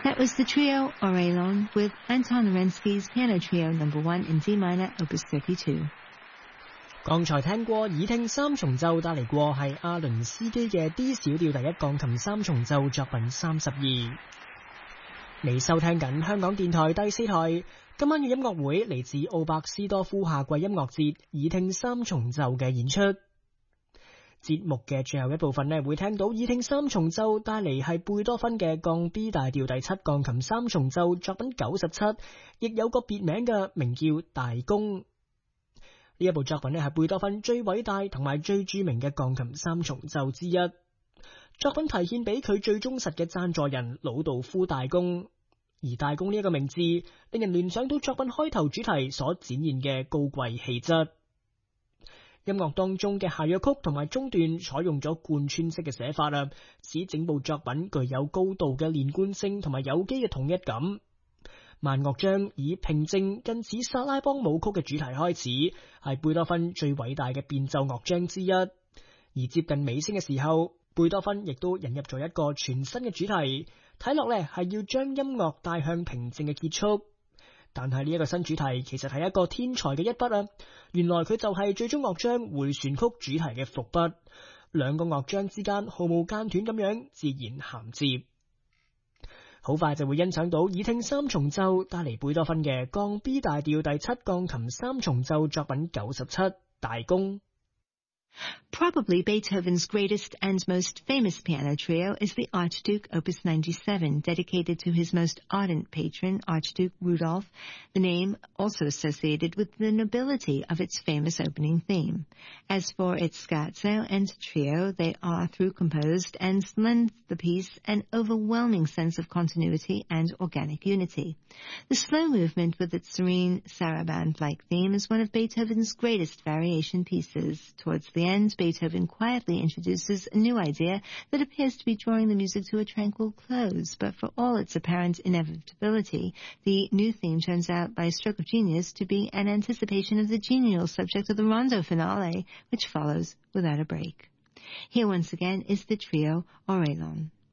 That was the trio Orelon with Anton Arensky's Piano Trio No. 1 in D minor, Opus 32. 剛才聽過耳聽三重奏，帶嚟過係阿倫斯基嘅 D 小調第一鋼琴三重奏作品32。你收聽緊香港電台第4台，今晚嘅音樂會嚟自奧伯斯多夫夏季音樂節耳聽三重奏嘅演出。節目嘅最後一部分呢，會聽到耳聽三重奏帶嚟係貝多芬嘅降 B 大調第7鋼琴三重奏作品97，亦有個別名嘅名叫大公。呢一部作品呢係貝多芬最偉大同埋最著名嘅鋼琴三重奏之一。作品題獻俾佢最忠實嘅贊助人魯道夫大公，而大公呢一個名字令人聯想到作品開頭主題所展現嘅高貴氣質。音樂當中嘅下樂曲同埋中段採用咗貫穿式嘅寫法啊，使整部作品具有高度嘅連貫性同埋有機嘅統一感。慢樂章以平靜近似薩拉邦舞曲嘅主題開始，係貝多芬最偉大嘅變奏樂章之一。而接近尾聲嘅時候，貝多芬亦都引入咗一個全新嘅主題，睇落咧係要將音樂帶向平靜嘅結束。但係呢一個新主題其實係一個天才嘅一筆啊！原來佢就係最終樂章回旋曲主題嘅伏筆，兩個樂章之間毫無間斷咁樣自然銜接。好快就會欣賞到耳聽三重奏帶嚟貝多芬嘅降 B 大調第7鋼琴三重奏作品97大公。 Probably Beethoven's greatest and most famous piano trio is the Archduke Opus 97, dedicated to his most ardent patron, Archduke Rudolph, the name also associated with the nobility of its famous opening theme. As for its scherzo and trio, they are through composed and lend the piece an overwhelming sense of continuity and organic unity. The slow movement with its serene saraband-like theme is one of Beethoven's greatest variation pieces. Towards the end, Beethoven quietly introduces a new idea that appears to be drawing the music to a tranquil close, but for all its apparent inevitability, the new theme turns out by a stroke of genius to be an anticipation of the genial subject of the rondo finale, which follows without a break. Here once again is the trio Orelon.